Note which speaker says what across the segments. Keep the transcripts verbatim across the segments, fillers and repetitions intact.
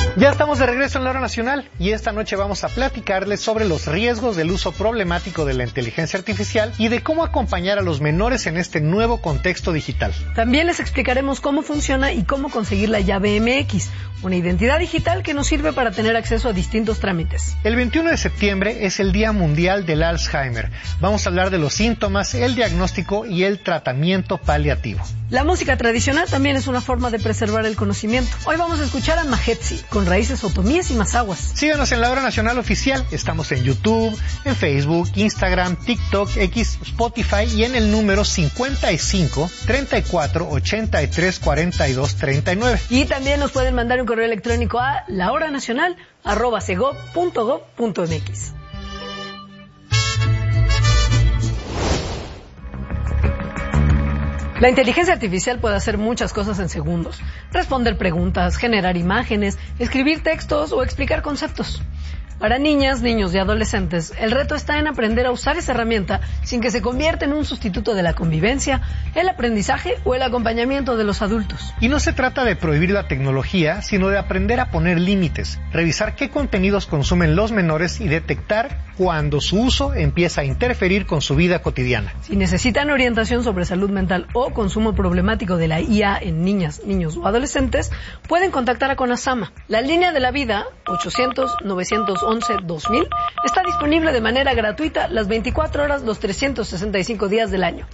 Speaker 1: Ya estamos de regreso en la hora nacional y esta noche vamos a platicarles sobre los riesgos del uso problemático de la inteligencia artificial y de cómo acompañar a los menores en este nuevo contexto digital.
Speaker 2: También les explicaremos cómo funciona y cómo conseguir la llave eme equis, una identidad digital que nos sirve para tener acceso a distintos trámites.
Speaker 1: El veintiuno de septiembre es el Día Mundial del Alzheimer. Vamos a hablar de los síntomas, el diagnóstico y el tratamiento paliativo.
Speaker 2: La música tradicional también es una forma de preservar el conocimiento. Hoy vamos a escuchar a Mahetsi, con raíces otomíes y mazahuas.
Speaker 1: Síganos en la hora nacional oficial. Estamos en YouTube, en Facebook, Instagram, TikTok, X, Spotify y en el número cincuenta y cinco, treinta y cuatro, ochenta y tres, cuarenta y dos, treinta y nueve.
Speaker 2: Y también nos pueden mandar un correo electrónico a lahoranacional arroba segov punto gov punto mx. La inteligencia artificial puede hacer muchas cosas en segundos. Responder preguntas, generar imágenes, escribir textos o explicar conceptos. Para niñas, niños y adolescentes, el reto está en aprender a usar esa herramienta sin que se convierta en un sustituto de la convivencia, el aprendizaje o el acompañamiento de los adultos.
Speaker 1: Y no se trata de prohibir la tecnología, sino de aprender a poner límites, revisar qué contenidos consumen los menores y detectar cuando su uso empieza a interferir con su vida cotidiana.
Speaker 2: Si necesitan orientación sobre salud mental o consumo problemático de la i a en niñas, niños o adolescentes, pueden contactar a CONASAMA. La línea de la vida, ochocientos, novecientos once, dos mil, está disponible de manera gratuita las veinticuatro horas, los trescientos sesenta y cinco días del año.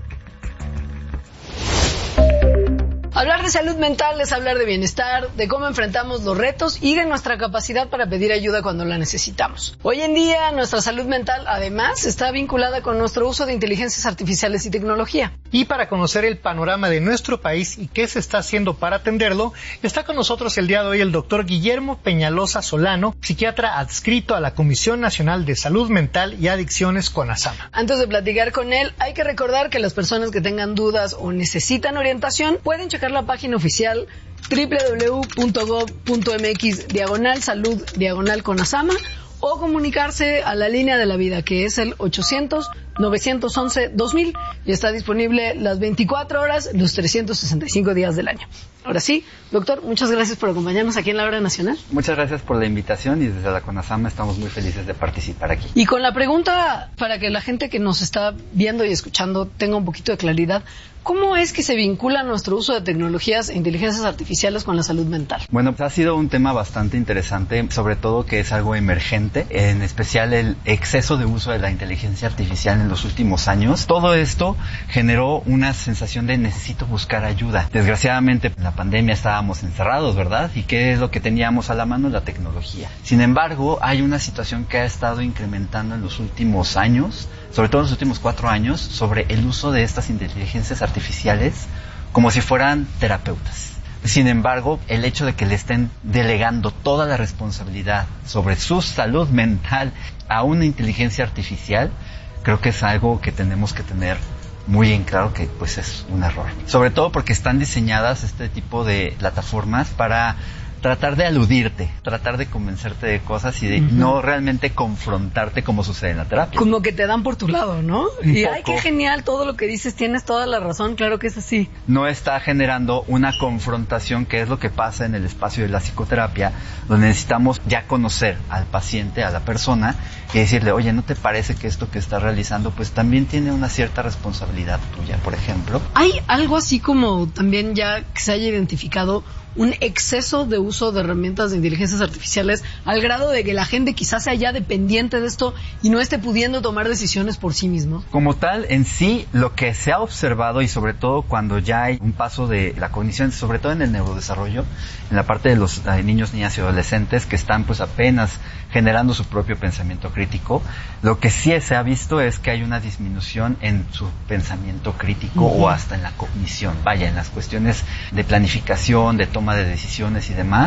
Speaker 2: Hablar de salud mental es hablar de bienestar, de cómo enfrentamos los retos y de nuestra capacidad para pedir ayuda cuando la necesitamos. Hoy en día, nuestra salud mental, además, está vinculada con nuestro uso de inteligencias artificiales y tecnología.
Speaker 1: Y para conocer el panorama de nuestro país y qué se está haciendo para atenderlo, está con nosotros el día de hoy el doctor Guillermo Peñalosa Solano, psiquiatra adscrito a la Comisión Nacional de Salud Mental y Adicciones CONASAMA.
Speaker 2: Antes de platicar con él, hay que recordar que las personas que tengan dudas o necesitan orientación pueden checar la página oficial doble u doble u doble u punto gov punto mx diagonal salud diagonal CONASAMA o comunicarse a la línea de la vida, que es el ochocientos, novecientos once, dos mil, y está disponible las veinticuatro horas, los trescientos sesenta y cinco días del año. Ahora sí, doctor, muchas gracias por acompañarnos aquí en la Hora Nacional.
Speaker 3: Muchas gracias por la invitación y desde la CONASAMA estamos muy felices de participar aquí.
Speaker 2: Y con la pregunta, para que la gente que nos está viendo y escuchando tenga un poquito de claridad, ¿cómo es que se vincula nuestro uso de tecnologías e inteligencias artificiales con la salud mental?
Speaker 3: Bueno, pues ha sido un tema bastante interesante, sobre todo que es algo emergente, en especial el exceso de uso de la inteligencia artificial en los últimos años. Todo esto generó una sensación de necesito buscar ayuda. Desgraciadamente, en la pandemia estábamos encerrados, ¿verdad? ¿Y qué es lo que teníamos a la mano? La tecnología. Sin embargo, hay una situación que ha estado incrementando en los últimos años, sobre todo en los últimos cuatro años, sobre el uso de estas inteligencias artificiales como si fueran terapeutas. Sin embargo, el hecho de que le estén delegando toda la responsabilidad sobre su salud mental a una inteligencia artificial, creo que es algo que tenemos que tener muy en claro que pues es un error. Sobre todo porque están diseñadas este tipo de plataformas para tratar de aludirte, tratar de convencerte de cosas y de uh-huh. no realmente confrontarte como sucede en la terapia.
Speaker 2: Como que te dan por tu lado, ¿no?
Speaker 3: Un
Speaker 2: y
Speaker 3: poco.
Speaker 2: Ay, qué genial todo lo que dices, tienes toda la razón, claro que es así.
Speaker 3: No está generando una confrontación, que es lo que pasa en el espacio de la psicoterapia, donde necesitamos ya conocer al paciente, a la persona, y decirle, oye, ¿no te parece que esto que estás realizando pues también tiene una cierta responsabilidad tuya, por ejemplo?
Speaker 2: ¿Hay algo así como también ya que se haya identificado un exceso de uso de herramientas de inteligencias artificiales al grado de que la gente quizás sea ya dependiente de esto y no esté pudiendo tomar decisiones por sí mismo?
Speaker 3: Como tal, en sí, lo que se ha observado, y sobre todo cuando ya hay un paso de la cognición, sobre todo en el neurodesarrollo, en la parte de los eh, niños, niñas y adolescentes que están pues apenas generando su propio pensamiento crítico, lo que sí se ha visto es que hay una disminución en su pensamiento crítico uh-huh. o hasta en la cognición, vaya, en las cuestiones de planificación, de toma de decisiones y demás,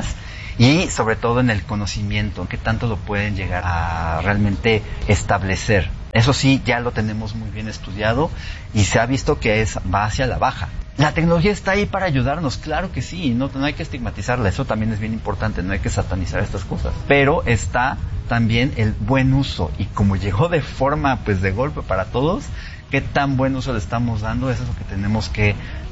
Speaker 3: y sobre todo en el conocimiento, qué tanto lo pueden llegar a realmente establecer. Eso sí, ya lo tenemos muy bien estudiado y se ha visto que es va hacia la baja. La tecnología está ahí para ayudarnos, claro que sí, no, no hay que estigmatizarla, eso también es bien importante, no hay que satanizar estas cosas, pero está también el buen uso, y como llegó de forma pues de golpe para todos, qué tan buen uso le estamos dando, eso es lo que tenemos que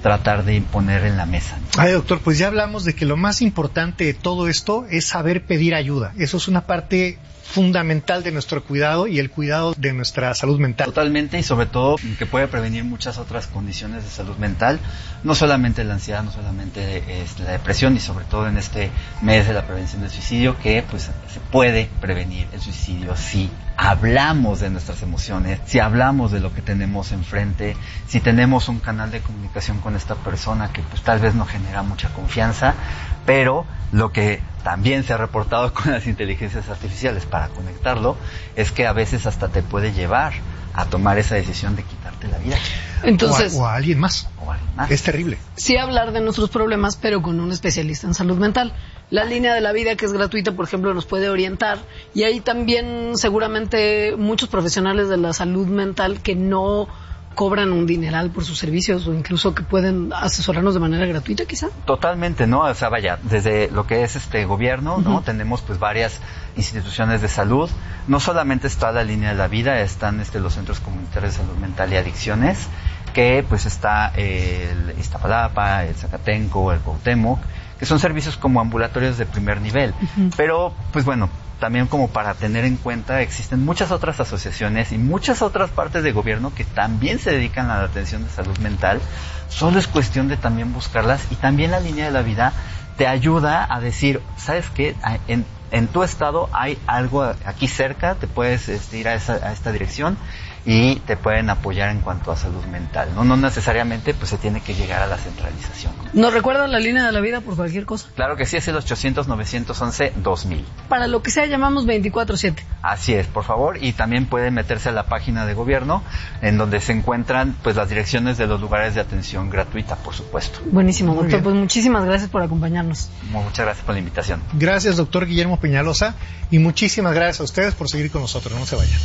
Speaker 3: tratar de imponer en la mesa.
Speaker 1: Ay, doctor, pues ya hablamos de que lo más importante de todo esto es saber pedir ayuda. Eso es una parte fundamental de nuestro cuidado y el cuidado de nuestra salud mental.
Speaker 3: Totalmente, y sobre todo que puede prevenir muchas otras condiciones de salud mental, no solamente la ansiedad, no solamente es la depresión, y sobre todo en este mes de la prevención del suicidio, que pues se puede prevenir el suicidio si hablamos de nuestras emociones, si hablamos de lo que tenemos enfrente, si tenemos un canal de comunicación con esta persona que pues tal vez no genera mucha confianza, pero lo que también se ha reportado con las inteligencias artificiales para conectarlo es que a veces hasta te puede llevar a tomar esa decisión de quitarte la vida.
Speaker 2: Entonces,
Speaker 1: o, a, o a alguien más.
Speaker 3: O a alguien más.
Speaker 1: Es terrible.
Speaker 2: Sí, hablar de nuestros problemas, pero con un especialista en salud mental. La línea de la vida, que es gratuita, por ejemplo, nos puede orientar. Y hay también seguramente muchos profesionales de la salud mental que no cobran un dineral por sus servicios, o incluso que pueden asesorarnos de manera gratuita, quizá.
Speaker 3: Totalmente, ¿no? O sea, vaya, desde lo que es este gobierno, ¿no? Uh-huh. Tenemos pues varias instituciones de salud. No solamente está la línea de la vida, están este los centros comunitarios de salud mental y adicciones, que pues está el Iztapalapa, el Zacatenco, el Cuauhtémoc, que son servicios como ambulatorios de primer nivel. Uh-huh. Pero, pues bueno, también como para tener en cuenta, existen muchas otras asociaciones y muchas otras partes de gobierno que también se dedican a la atención de salud mental. Solo es cuestión de también buscarlas, y también la línea de la vida te ayuda a decir, ¿sabes qué? En, en tu estado hay algo aquí cerca, te puedes este, ir a, esa, a esta dirección y te pueden apoyar en cuanto a salud mental. No, no necesariamente pues se tiene que llegar a la centralización.
Speaker 2: ¿Nos recuerdan la línea de la vida por cualquier cosa?
Speaker 3: Claro que sí, es el ochocientos, novecientos once, dos mil.
Speaker 2: Para lo que sea, llamamos veinticuatro siete.
Speaker 3: Así es, por favor, y también pueden meterse a la página de gobierno, en donde se encuentran pues las direcciones de los lugares de atención gratuita, por supuesto.
Speaker 2: Buenísimo, Muy doctor, bien. Pues muchísimas gracias por acompañarnos.
Speaker 3: Muchas gracias por la invitación.
Speaker 1: Gracias, doctor Guillermo Peñalosa, y muchísimas gracias a ustedes por seguir con nosotros. No se vayan.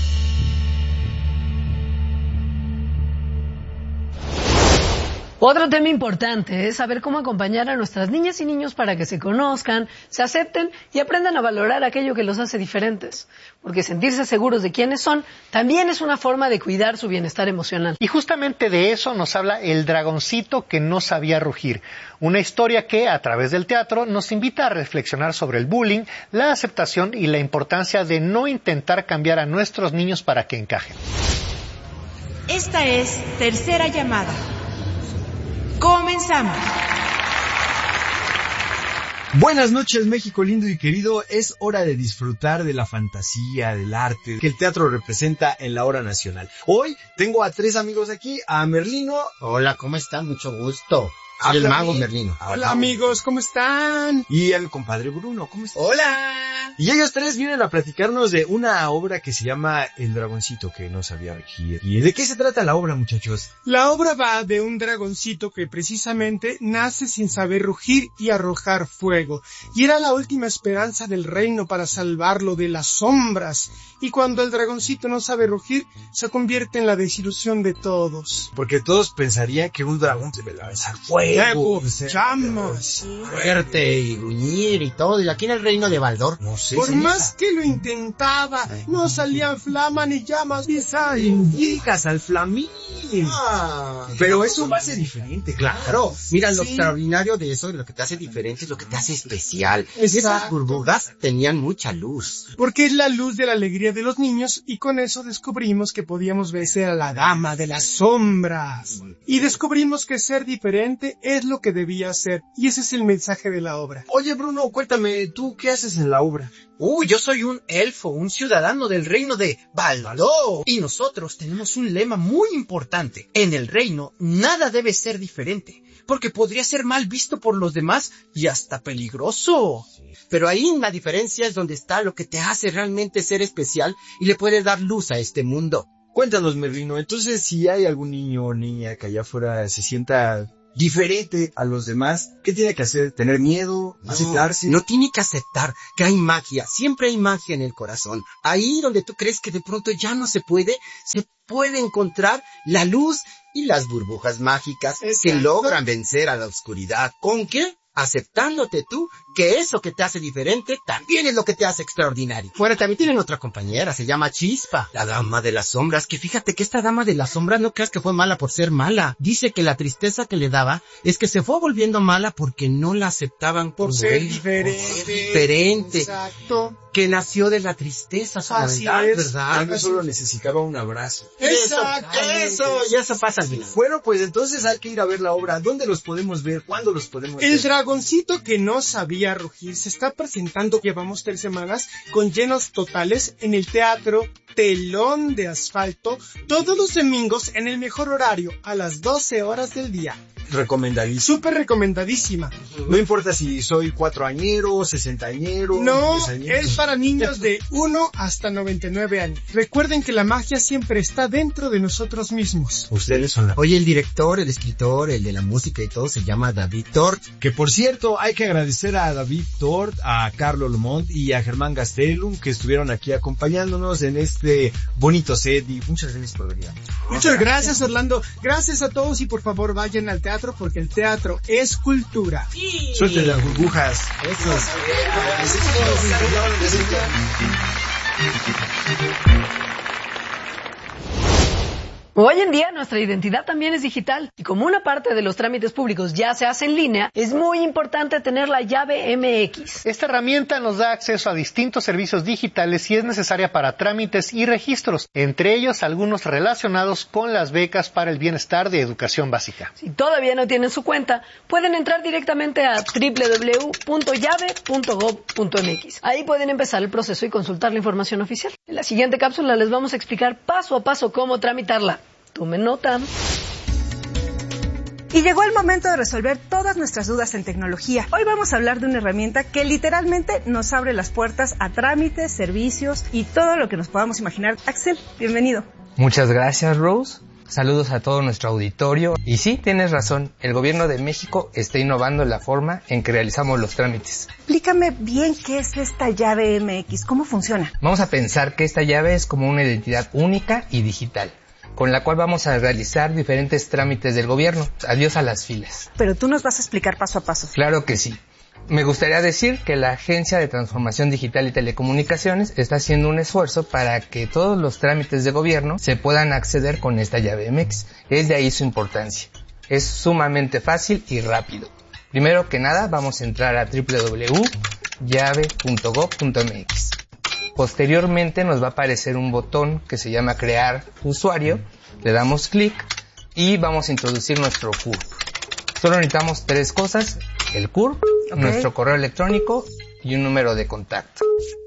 Speaker 2: Otro tema importante es saber cómo acompañar a nuestras niñas y niños para que se conozcan, se acepten y aprendan a valorar aquello que los hace diferentes. Porque sentirse seguros de quiénes son también es una forma de cuidar su bienestar emocional.
Speaker 1: Y justamente de eso nos habla El dragoncito que no sabía rugir. Una historia que, a través del teatro, nos invita a reflexionar sobre el bullying, la aceptación y la importancia de no intentar cambiar a nuestros niños para que encajen.
Speaker 4: Esta es Tercera Llamada. Comenzamos.
Speaker 5: Buenas noches, México lindo y querido. Es hora de disfrutar de la fantasía, del arte que el teatro representa en la hora nacional. Hoy tengo a tres amigos aquí, a Merlino.
Speaker 6: Hola, ¿cómo están? Mucho gusto. Soy el mago Merlino.
Speaker 7: Hola amigos, ¿cómo están?
Speaker 5: Y el compadre Bruno, ¿cómo están?
Speaker 7: Hola.
Speaker 5: Y ellos tres vienen a platicarnos de una obra que se llama El dragoncito que no sabía rugir. ¿Y de qué se trata la obra, muchachos?
Speaker 7: La obra va de un dragoncito que precisamente nace sin saber rugir y arrojar fuego. Y era la última esperanza del reino para salvarlo de las sombras. Y cuando el dragoncito no sabe rugir, se convierte en la desilusión de todos.
Speaker 5: Porque todos pensarían que un dragón debe lanzar fuego.
Speaker 7: Fuego, llamas,
Speaker 6: fuerte y gruñir y todo. Y aquí en el reino de Baldor,
Speaker 5: no sé.
Speaker 7: Por más que lo intentaba, no salían flama ni llamas ni sal.
Speaker 5: Hijas al flamín.
Speaker 6: Ah,
Speaker 5: pero eso va a ser diferente, claro.
Speaker 6: Mira, lo
Speaker 7: Sí.
Speaker 6: extraordinario de eso, lo que te hace diferente, es lo que te hace especial.
Speaker 7: Exacto.
Speaker 6: Esas burbujas tenían mucha luz.
Speaker 7: Porque es la luz de la alegría de los niños, y con eso descubrimos que podíamos vencer a la dama de las sombras. Y descubrimos que ser diferente es lo que debía ser, y ese es el mensaje de la obra.
Speaker 5: Oye, Bruno, cuéntame, ¿tú qué haces en la obra?
Speaker 8: Uy, yo soy un elfo, un ciudadano del reino de Baldor. Y nosotros tenemos un lema muy importante. En el reino, nada debe ser diferente, porque podría ser mal visto por los demás y hasta peligroso.
Speaker 6: Pero ahí la diferencia es donde está lo que te hace realmente ser especial y le puede dar luz a este mundo.
Speaker 5: Cuéntanos, Merlino, entonces si hay algún niño o niña que allá afuera se sienta diferente a los demás, ¿qué tiene que hacer? ¿Tener miedo?
Speaker 6: No,
Speaker 5: ¿Aceptarse?
Speaker 6: no tiene que aceptar que hay magia, siempre hay magia en el corazón. Ahí donde tú crees que de pronto ya no se puede, se puede encontrar la luz y las burbujas mágicas. Exacto. Que logran vencer a la oscuridad. ¿Con qué? aceptándote tú que eso que te hace diferente también es lo que te hace extraordinario. Bueno, también tienen otra compañera, se llama Chispa, la dama de las sombras, que fíjate que esta dama de las sombras no creas que fue mala por ser mala. Dice que la tristeza que le daba es que se fue volviendo mala porque no la aceptaban
Speaker 7: por,
Speaker 6: por
Speaker 7: ser
Speaker 6: él,
Speaker 7: diferente.
Speaker 6: por ser diferente.
Speaker 7: Exacto.
Speaker 6: Que nació de la tristeza,
Speaker 7: Así
Speaker 6: ¿verdad?
Speaker 7: es.
Speaker 6: ¿verdad?
Speaker 5: Tal vez solo necesitaba un abrazo.
Speaker 6: Exacto, eso, y eso pasa al final.
Speaker 5: Bueno, pues entonces hay que ir a ver la obra. ¿Dónde los podemos ver? ¿Cuándo los podemos
Speaker 7: El
Speaker 5: ver?
Speaker 7: dragoncito que no sabía rugir se está presentando, llevamos tres semanas, con llenos totales en el Teatro Telón de Asfalto, todos los domingos en el mejor horario, a las doce horas del día.
Speaker 5: Recomendadísimo.
Speaker 7: Súper recomendadísima.
Speaker 5: No importa si soy cuatroañero, sesentañero,
Speaker 7: No,
Speaker 5: diez añeros.
Speaker 7: es para niños de uno hasta noventa y nueve años. Recuerden que la magia siempre está dentro de nosotros mismos.
Speaker 5: Ustedes son la...
Speaker 6: Oye, el director, el escritor, el de la música y todo se llama David Tort.
Speaker 5: Que por cierto, hay que agradecer a David Tort, a Carlos Lomont y a Germán Gastelum que estuvieron aquí acompañándonos en este bonito set y muchas gracias por venir.
Speaker 7: Muchas gracias, Orlando. Gracias a todos y por favor vayan al teatro porque el teatro es cultura.
Speaker 5: Suerte de las burbujas.
Speaker 6: Eso es.
Speaker 2: Hoy en día nuestra identidad también es digital y como una parte de los trámites públicos ya se hace en línea, es muy importante tener la llave M X.
Speaker 1: Esta herramienta nos da acceso a distintos servicios digitales y es necesaria para trámites y registros, entre ellos algunos relacionados con las becas para el bienestar de educación básica.
Speaker 2: Si todavía no tienen su cuenta, pueden entrar directamente a doble u doble u doble u punto llave punto gob punto m x. Ahí pueden empezar el proceso y consultar la información oficial. En la siguiente cápsula les vamos a explicar paso a paso cómo tramitarla. Tomen nota.
Speaker 9: Y llegó el momento de resolver todas nuestras dudas en tecnología. Hoy vamos a hablar de una herramienta que literalmente nos abre las puertas a trámites, servicios y todo lo que nos podamos imaginar. Axel, bienvenido.
Speaker 10: Muchas gracias, Rose. Saludos a todo nuestro auditorio. Y sí, tienes razón, el gobierno de México está innovando la forma en que realizamos los trámites.
Speaker 9: Explícame bien qué es esta llave M X, cómo funciona.
Speaker 10: Vamos a pensar que esta llave es como una identidad única y digital, con la cual vamos a realizar diferentes trámites del gobierno. Adiós a las filas.
Speaker 9: Pero tú nos vas a explicar paso a paso.
Speaker 10: Claro que sí. Me gustaría decir que la Agencia de Transformación Digital y Telecomunicaciones está haciendo un esfuerzo para que todos los trámites de gobierno se puedan acceder con esta llave M X. Es de ahí su importancia. Es sumamente fácil y rápido. Primero que nada, vamos a entrar a doble u doble u doble u punto llave punto gob punto m x. Posteriormente nos va a aparecer un botón que se llama Crear usuario. Le damos clic y vamos a introducir nuestro C U R P. Solo necesitamos tres cosas: el C U R P, okay, nuestro correo electrónico y un número de contacto.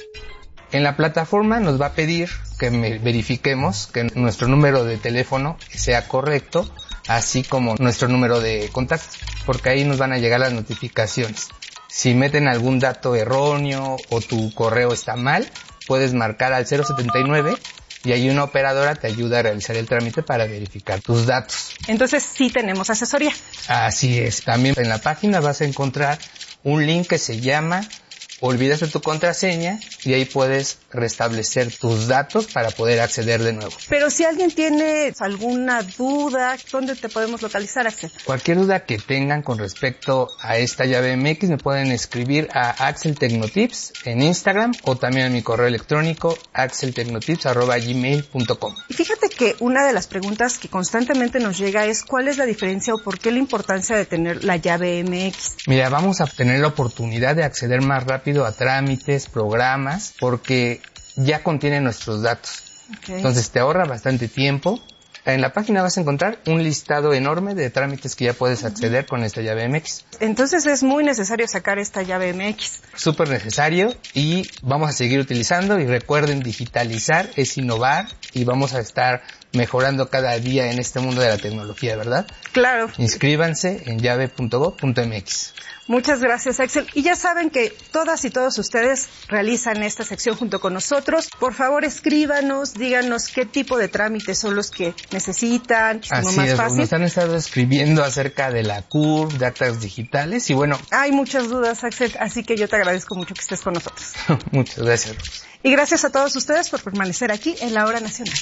Speaker 10: En la plataforma nos va a pedir que verifiquemos que nuestro número de teléfono sea correcto, así como nuestro número de contacto, porque ahí nos van a llegar las notificaciones. Si meten algún dato erróneo o tu correo está mal, puedes marcar al cero setenta y nueve y ahí una operadora te ayuda a realizar el trámite para verificar tus datos.
Speaker 9: Entonces sí tenemos asesoría.
Speaker 10: Así es. También en la página vas a encontrar un link que se llama Olvidaste tu contraseña y ahí puedes restablecer tus datos para poder acceder de nuevo.
Speaker 9: Pero si alguien tiene alguna duda, ¿dónde te podemos localizar, Axel?
Speaker 10: Cualquier duda que tengan con respecto a esta llave M X me pueden escribir a Axel Tecnotips en Instagram o también a mi correo electrónico axel tecnotips arroba gmail punto com.
Speaker 9: Y fíjate que una de las preguntas que constantemente nos llega es ¿cuál es la diferencia o por qué la importancia de tener la llave M X?
Speaker 10: Mira, vamos a tener la oportunidad de acceder más rápido a trámites, programas, porque ya contiene nuestros datos. Okay. Entonces te ahorra bastante tiempo. En la página vas a encontrar un listado enorme de trámites que ya puedes acceder uh-huh. con esta llave M X.
Speaker 9: Entonces es muy necesario sacar esta llave M X.
Speaker 10: Súper necesario y vamos a seguir utilizando y recuerden, digitalizar es innovar y vamos a estar mejorando cada día en este mundo de la tecnología, ¿verdad?
Speaker 9: Claro.
Speaker 10: Inscríbanse en llave punto gob punto m x.
Speaker 9: Muchas gracias, Axel. Y ya saben que todas y todos ustedes realizan esta sección junto con nosotros. Por favor, escríbanos, díganos qué tipo de trámites son los que necesitan.
Speaker 10: Así
Speaker 9: más
Speaker 10: es,
Speaker 9: fácil.
Speaker 10: Nos han estado escribiendo acerca de la C U R P, de actas digitales y bueno.
Speaker 9: Hay muchas dudas, Axel, así que yo te agradezco mucho que estés con nosotros.
Speaker 10: Muchas gracias, Rose.
Speaker 9: Y gracias a todos ustedes por permanecer aquí en la Hora Nacional.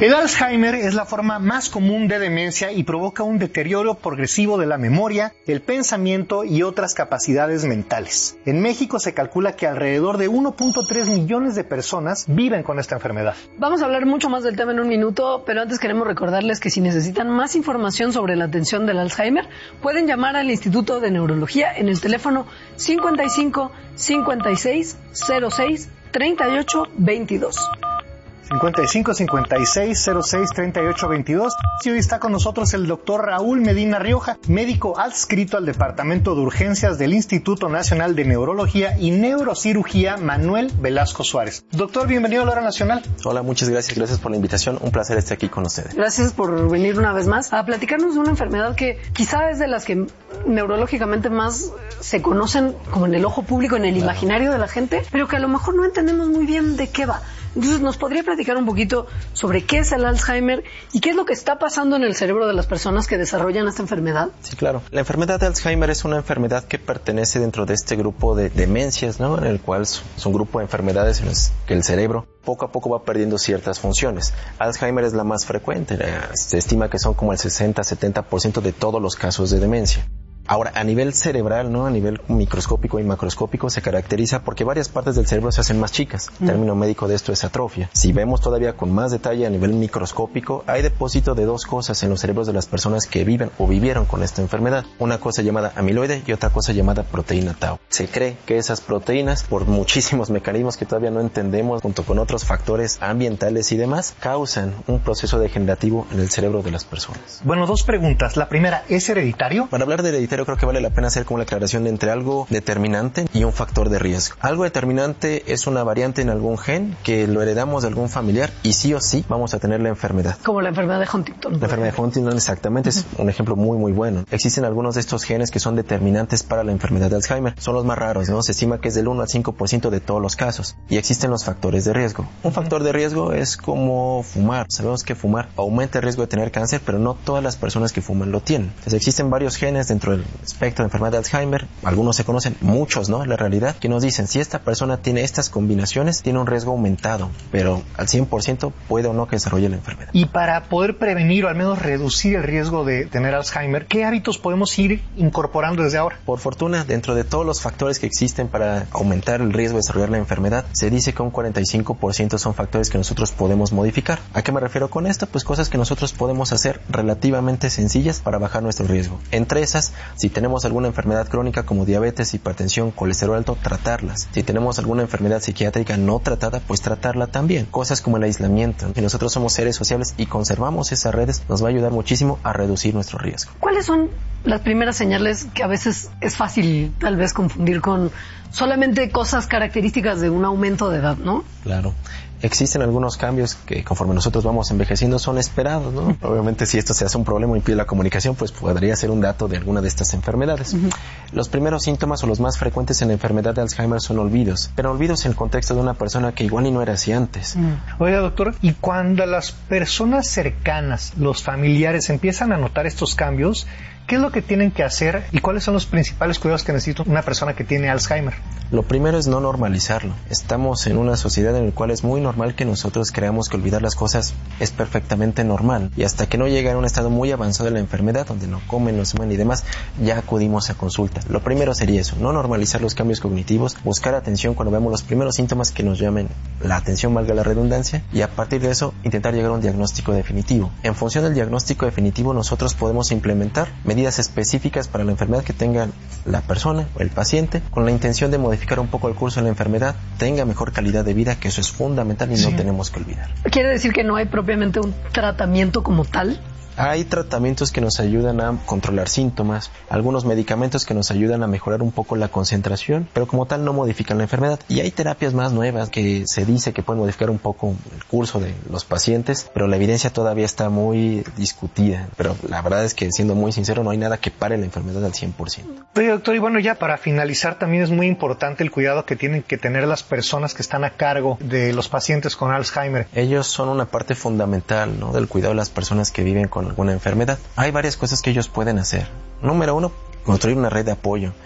Speaker 1: El Alzheimer es la forma más común de demencia y provoca un deterioro progresivo de la memoria, el pensamiento y otras capacidades mentales. En México se calcula que alrededor de uno punto tres millones de personas viven con esta enfermedad.
Speaker 2: Vamos a hablar mucho más del tema en un minuto, pero antes queremos recordarles que si necesitan más información sobre la atención del Alzheimer, pueden llamar al Instituto de Neurología en el teléfono cincuenta y cinco, cincuenta y seis, cero seis, treinta y ocho, veintidós.
Speaker 1: cincuenta y cinco, cincuenta y seis, cero seis, treinta y ocho, veintidós. Y hoy está con nosotros el doctor Raúl Medina Rioja, médico adscrito al Departamento de Urgencias del Instituto Nacional de Neurología y Neurocirugía Manuel Velasco Suárez. Doctor, bienvenido a la Hora Nacional.
Speaker 11: Hola, muchas gracias, gracias por la invitación. Un placer estar aquí con ustedes.
Speaker 2: Gracias por venir una vez más a platicarnos de una enfermedad que quizá es de las que neurológicamente más se conocen como en el ojo público, en el claro. imaginario de la gente, pero que a lo mejor no entendemos muy bien de qué va. Entonces, ¿nos podría platicar un poquito sobre qué es el Alzheimer y qué es lo que está pasando en el cerebro de las personas que desarrollan esta enfermedad?
Speaker 11: Sí, claro. La enfermedad de Alzheimer es una enfermedad que pertenece dentro de este grupo de demencias, ¿no? En el cual es un grupo de enfermedades en las que el cerebro poco a poco va perdiendo ciertas funciones. Alzheimer es la más frecuente. Se estima que son como el sesenta a setenta por ciento de todos los casos de demencia. Ahora, a nivel cerebral, ¿no? A nivel microscópico y macroscópico se caracteriza porque varias partes del cerebro se hacen más chicas. El término médico de esto es atrofia. Si vemos todavía con más detalle a nivel microscópico, hay depósito de dos cosas en los cerebros de las personas que viven o vivieron con esta enfermedad. Una cosa llamada amiloide y otra cosa llamada proteína tau. Se cree que esas proteínas, por muchísimos mecanismos que todavía no entendemos, junto con otros factores ambientales y demás, causan un proceso degenerativo en el cerebro de las personas.
Speaker 1: Bueno, dos preguntas. La primera, ¿es hereditario?
Speaker 11: Para hablar de hereditario, creo que vale la pena hacer como la aclaración entre algo determinante y un factor de riesgo. Algo determinante es una variante en algún gen que lo heredamos de algún familiar y sí o sí vamos a tener la enfermedad.
Speaker 2: Como la enfermedad de Huntington.
Speaker 11: La enfermedad de Huntington exactamente es un ejemplo muy muy bueno. Existen algunos de estos genes que son determinantes para la enfermedad de Alzheimer. Son los más raros, ¿no? Se estima que es del uno al cinco por ciento de todos los casos. Y existen los factores de riesgo. Un factor de riesgo es como fumar. Sabemos que fumar aumenta el riesgo de tener cáncer, pero no todas las personas que fuman lo tienen. Entonces existen varios genes dentro del espectro de enfermedad de Alzheimer, algunos se conocen, muchos, ¿no? En la realidad, que nos dicen, si esta persona tiene estas combinaciones, tiene un riesgo aumentado, pero al cien por ciento puede o no que desarrolle la enfermedad.
Speaker 1: Y para poder prevenir o al menos reducir el riesgo de tener Alzheimer, ¿qué hábitos podemos ir incorporando desde ahora?
Speaker 11: Por fortuna, dentro de todos los factores que existen para aumentar el riesgo de desarrollar la enfermedad, se dice que un cuarenta y cinco por ciento son factores que nosotros podemos modificar. ¿A qué me refiero con esto? Pues cosas que nosotros podemos hacer relativamente sencillas para bajar nuestro riesgo. Entre esas, si tenemos alguna enfermedad crónica como diabetes, hipertensión, colesterol alto, tratarlas. Si tenemos alguna enfermedad psiquiátrica no tratada, pues tratarla también. Cosas como el aislamiento. Si nosotros somos seres sociables y conservamos esas redes, nos va a ayudar muchísimo a reducir nuestro riesgo.
Speaker 2: ¿Cuáles son las primeras señales que a veces es fácil tal vez confundir con solamente cosas características de un aumento de edad, ¿no?
Speaker 11: Claro. Existen algunos cambios que conforme nosotros vamos envejeciendo son esperados, ¿no? Obviamente si esto se hace un problema o impide la comunicación, pues podría ser un dato de alguna de estas enfermedades. Uh-huh. Los primeros síntomas o los más frecuentes en la enfermedad de Alzheimer son olvidos, pero olvidos en el contexto de una persona que igual y no era así antes.
Speaker 1: Uh-huh. Oiga, doctor, ¿y cuando las personas cercanas, los familiares, empiezan a notar estos cambios, qué es lo que tienen que hacer y cuáles son los principales cuidados que necesita una persona que tiene Alzheimer?
Speaker 11: Lo primero es no normalizarlo. Estamos en una sociedad en la cual es muy normal que nosotros creamos que olvidar las cosas es perfectamente normal. Y hasta que no llega a un estado muy avanzado de la enfermedad, donde no comen, no se mueven y demás, ya acudimos a consulta. Lo primero sería eso, no normalizar los cambios cognitivos, buscar atención cuando vemos los primeros síntomas que nos llamen la atención, valga la redundancia, y a partir de eso intentar llegar a un diagnóstico definitivo. En función del diagnóstico definitivo nosotros podemos implementar medidas específicas para la enfermedad que tenga la persona o el paciente, con la intención de modificar un poco el curso de la enfermedad, tenga mejor calidad de vida, que eso es fundamental y sí. No tenemos que olvidar.
Speaker 2: ¿Quiere decir que no hay propiamente un tratamiento como tal?
Speaker 11: Hay tratamientos que nos ayudan a controlar síntomas, algunos medicamentos que nos ayudan a mejorar un poco la concentración, pero como tal no modifican la enfermedad. Y hay terapias más nuevas que se dice que pueden modificar un poco el curso de los pacientes, pero la evidencia todavía está muy discutida. Pero la verdad es que, siendo muy sincero, no hay nada que pare la enfermedad al cien por ciento.
Speaker 1: Oye, doctor, y bueno, ya para finalizar, también es muy importante el cuidado que tienen que tener las personas que están a cargo de los pacientes con Alzheimer.
Speaker 11: Ellos son una parte fundamental, ¿no?, del cuidado de las personas que viven con alguna enfermedad. Hay varias cosas que ellos pueden hacer. Número uno, construir una red de apoyo.